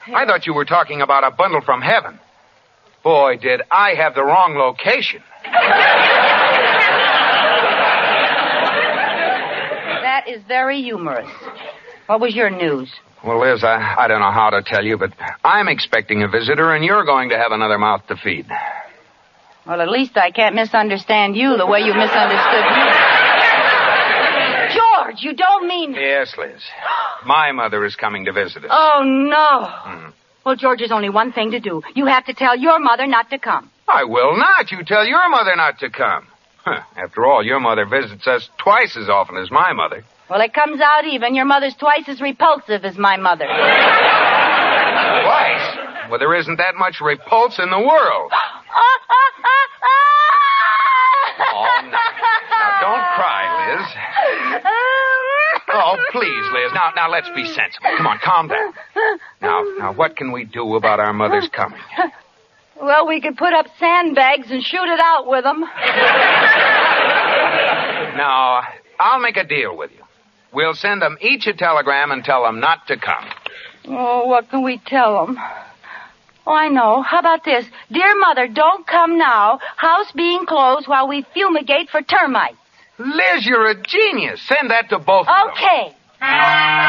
I thought you were talking about a bundle from heaven. Boy, did I have the wrong location. That is very humorous. What was your news? Well, Liz, I don't know how to tell you, but I'm expecting a visitor, and you're going to have another mouth to feed. Well, at least I can't misunderstand you the way you misunderstood me. George, you don't mean... Yes, Liz. My mother is coming to visit us. Oh, no. Well, George, there's only one thing to do. You have to tell your mother not to come. I will not. You tell your mother not to come. After all, your mother visits us twice as often as my mother. Well, it comes out even. Your mother's twice as repulsive as my mother. Twice? Well, there isn't that much repulse in the world. Oh, no. Now, don't cry, Liz. Oh, please, Liz. Now, let's be sensible. Come on, calm down. Now, what can we do about our mother's coming? Well, we could put up sandbags and shoot it out with them. Now, I'll make a deal with you. We'll send them each a telegram and tell them not to come. Oh, what can we tell them? Oh, I know. How about this? Dear Mother, don't come now. House being closed while we fumigate for termites. Liz, you're a genius. Send that to both of them. Okay.